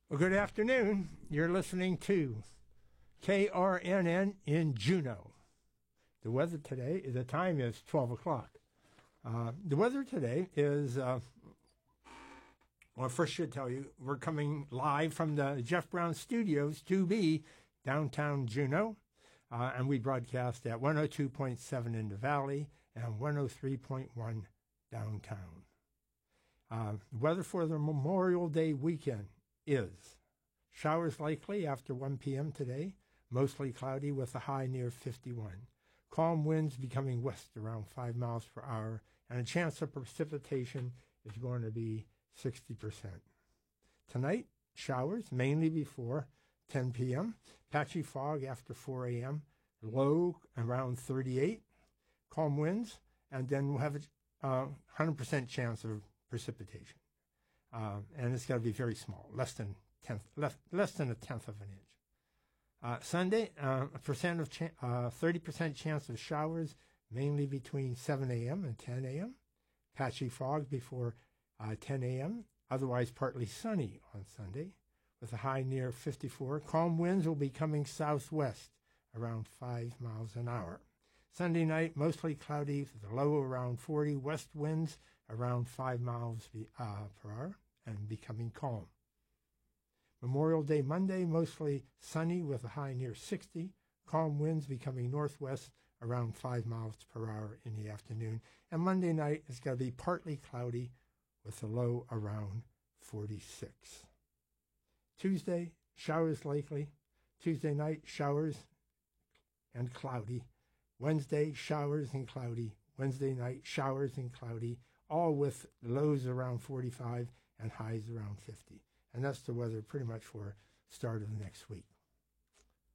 Well, good afternoon. You're listening to KRNN in Juneau. The weather today, the time is 12 o'clock. The weather today is, well, first I should tell you, we're coming live from the Jeff Brown Studios, 2B, downtown Juneau. And we broadcast at 102.7 in the valley and 103.1 downtown. The weather for the Memorial Day weekend is showers likely after 1 p.m. today, mostly cloudy with a high near 51. Calm winds becoming west around 5 miles per hour, and a chance of precipitation is going to be 60%. Tonight, showers mainly before 10 p.m., patchy fog after 4 a.m., low around 38, calm winds, and then we'll have a 100% chance of precipitation. And it's got to be very small, less than a tenth of an inch. Sunday, 30% chance of showers, mainly between 7 a.m. and 10 a.m. Patchy fog before 10 a.m. Otherwise partly sunny on Sunday, with a high near 54. Calm winds will be coming southwest around 5 miles an hour. Sunday night, mostly cloudy, with a low around 40. West winds around 5 miles per hour and becoming calm. Memorial Day Monday, mostly sunny with a high near 60. Calm winds becoming northwest around 5 miles per hour in the afternoon. And Monday night is going to be partly cloudy with a low around 46. Tuesday, showers likely. Tuesday night, showers and cloudy. Wednesday, showers and cloudy. Wednesday night, showers and cloudy, all with lows around 45 and highs around 50. And that's the weather pretty much for start of the next week.